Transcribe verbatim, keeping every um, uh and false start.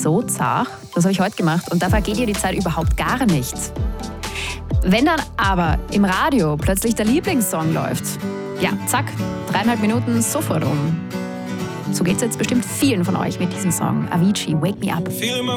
so zart. Das habe ich heute gemacht und da vergeht dir die Zeit überhaupt gar nicht. Wenn dann aber im Radio plötzlich der Lieblingssong läuft, ja, zack, dreieinhalb Minuten sofort um. So geht's jetzt bestimmt vielen von euch mit diesem Song. Avicii, Wake Me Up.